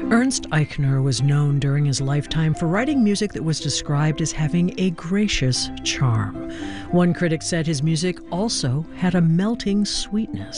Ernst Eichner was known during his lifetime for writing music that was described as having a gracious charm. One critic said his music also had a melting sweetness.